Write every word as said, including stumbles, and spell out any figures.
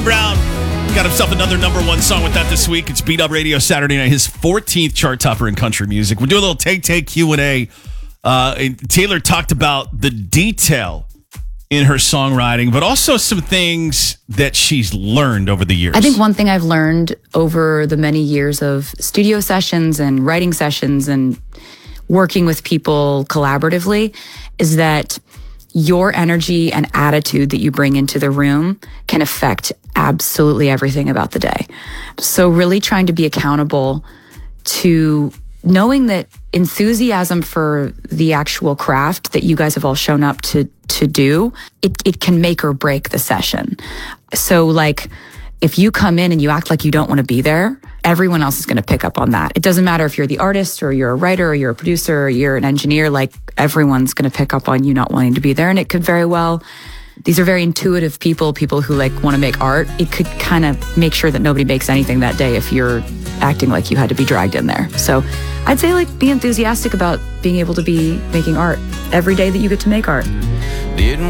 Tim Brown got himself another number one song with that this week. It's Beat Up Radio Saturday night, his fourteenth chart topper in country music. We're doing a little take take Q and A. Uh, and Taylor talked about the detail in her songwriting, but also some things that she's learned over the years. I think one thing I've learned over the many years of studio sessions and writing sessions and working with people collaboratively is that your energy and attitude that you bring into the room can affect absolutely everything about the day. So really trying to be accountable to knowing that enthusiasm for the actual craft that you guys have all shown up to to do, it, it can make or break the session. So like, if you come in and you act like you don't want to be there, everyone else is going to pick up on that. It doesn't matter if you're the artist or you're a writer or you're a producer or you're an engineer, like everyone's going to pick up on you not wanting to be there. And it could very well, these are very intuitive people, people who like want to make art. It could kind of make sure that nobody makes anything that day if you're acting like you had to be dragged in there. So I'd say like be enthusiastic about being able to be making art every day that you get to make art. Didn't